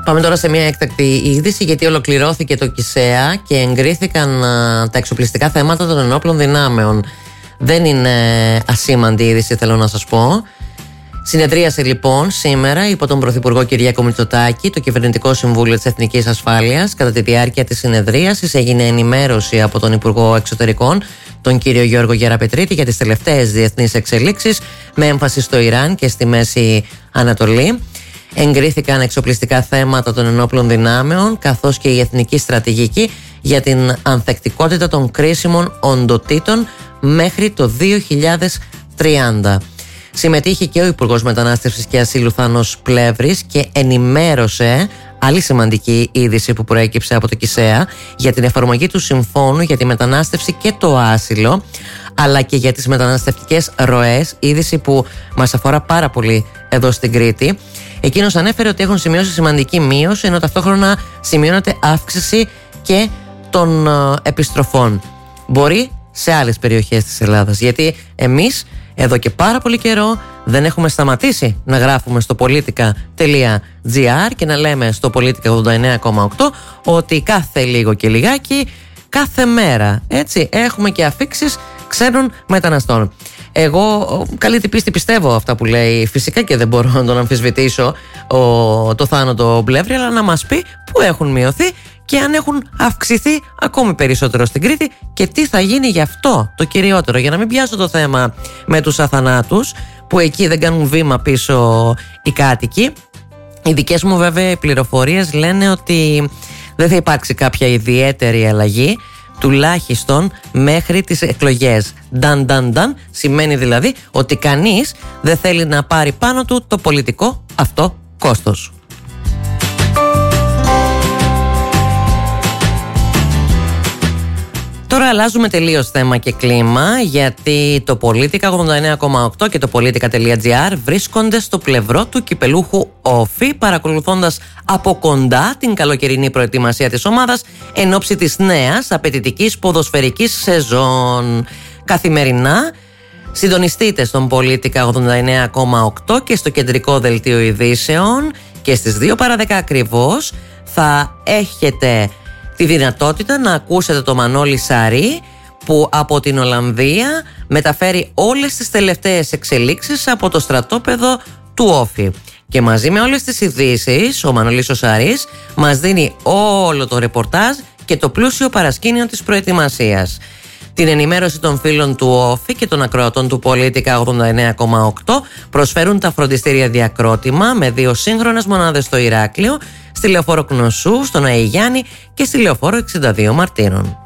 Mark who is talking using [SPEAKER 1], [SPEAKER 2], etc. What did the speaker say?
[SPEAKER 1] Πάμε τώρα σε μια έκτακτη είδηση, γιατί ολοκληρώθηκε το ΚΙΣΕΑ και εγκρίθηκαν τα εξοπλιστικά θέματα των ενόπλων δυνάμεων. Δεν είναι ασήμαντη είδηση, θέλω να σας πω. Συνεδρίασε λοιπόν σήμερα υπό τον Πρωθυπουργό Κυριάκο Μητσοτάκη το Κυβερνητικό Συμβούλιο της Εθνικής Ασφάλειας. Κατά τη διάρκεια της συνεδρίασης έγινε ενημέρωση από τον Υπουργό Εξωτερικών, τον κύριο Γιώργο Γεραπετρίτη, για τις τελευταίες διεθνείς εξελίξεις με έμφαση στο Ιράν και στη Μέση Ανατολή. Εγκρίθηκαν εξοπλιστικά θέματα των ενόπλων δυνάμεων, καθώς και η εθνική στρατηγική για την ανθεκτικότητα των κρίσιμων οντοτήτων μέχρι το 2030. Συμμετείχε και ο Υπουργός Μετανάστευσης και Ασύλου Θάνος Πλεύρης και ενημέρωσε άλλη σημαντική είδηση που προέκυψε από το ΚΙΣΕΑ για την εφαρμογή του Συμφώνου για τη μετανάστευση και το άσυλο, αλλά και για τις μεταναστευτικές ροές, είδηση που μας αφορά πάρα πολύ εδώ στην Κρήτη. Εκείνος ανέφερε ότι έχουν σημειώσει σημαντική μείωση, ενώ ταυτόχρονα σημειώνεται αύξηση και των επιστροφών. Μπορεί σε άλλες περιοχές της Ελλάδας, γιατί εμείς εδώ και πάρα πολύ καιρό δεν έχουμε σταματήσει να γράφουμε στο politica.gr και να λέμε στο Politica 89,8 ότι κάθε λίγο και λιγάκι, κάθε μέρα, έτσι, έχουμε και αφίξεις ξένων μεταναστών. Εγώ καλή την πίστη πιστεύω αυτά που λέει, φυσικά, και δεν μπορώ να τον αμφισβητήσω το Θάνο Πλεύρη, αλλά να μας πει πού έχουν μειωθεί και αν έχουν αυξηθεί ακόμη περισσότερο στην Κρήτη και τι θα γίνει γι' αυτό το κυριότερο, για να μην πιάσω το θέμα με τους αθανάτους που εκεί δεν κάνουν βήμα πίσω οι κάτοικοι. Οι δικές μου βέβαια πληροφορίες λένε ότι δεν θα υπάρξει κάποια ιδιαίτερη αλλαγή, τουλάχιστον μέχρι τις εκλογές. Νταν σημαίνει δηλαδή ότι κανείς δεν θέλει να πάρει πάνω του το πολιτικό αυτό κόστος. Τώρα αλλάζουμε τελείως θέμα και κλίμα, γιατί το Politica 89,8 και το Politica.gr βρίσκονται στο πλευρό του κυπελούχου Όφη, παρακολουθώντας από κοντά την καλοκαιρινή προετοιμασία της ομάδας εν ώψη της νέας απαιτητικής ποδοσφαιρικής σεζόν. Καθημερινά συντονιστείτε στον Politica 89,8 και στο κεντρικό δελτίο ειδήσεων, και στις 2 παρά 10 ακριβώς θα έχετε τη δυνατότητα να ακούσετε το Μανώλη Σαρή, που από την Ολλανδία μεταφέρει όλες τις τελευταίες εξελίξεις από το στρατόπεδο του Όφη. Και μαζί με όλες τις ειδήσεις, ο Μανώλης ο Σαρής μας δίνει όλο το ρεπορτάζ και το πλούσιο παρασκήνιο της προετοιμασίας. Την ενημέρωση των φίλων του Όφη και των ακροατών του Politica 89,8 προσφέρουν τα φροντιστήρια Διακρότημα με 2 σύγχρονες μονάδες στο Ηράκλειο, στη Λεωφόρο Κνωσού, στον Αϊγιάννη και στη Λεωφόρο 62 Μαρτύρων.